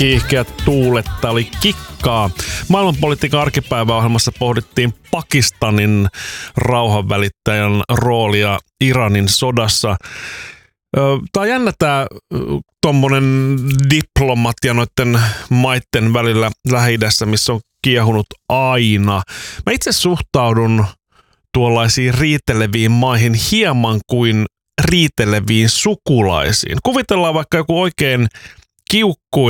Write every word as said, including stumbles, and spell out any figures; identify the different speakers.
Speaker 1: kiihkeät tuulet, tää oli kikkaa. Maailmanpolitiikan arkipäiväohjelmassa pohdittiin Pakistanin rauhanvälittäjän roolia Iranin sodassa. Tää on jännä tää tommonen diplomatia noitten maitten välillä Lähi-idässä, missä on kiehunut aina. Mä itse suhtaudun tuollaisiin riiteleviin maihin hieman kuin riiteleviin sukulaisiin. Kuvitellaan vaikka joku oikein kiukkuinen